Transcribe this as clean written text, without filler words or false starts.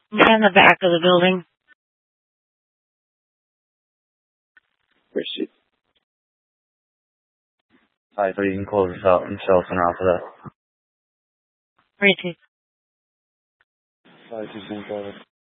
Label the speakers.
Speaker 1: In the back of the building.
Speaker 2: Appreciate it. Alright, so you can close this out and show us around for that.
Speaker 1: Appreciate it.
Speaker 2: Alright, you can close it.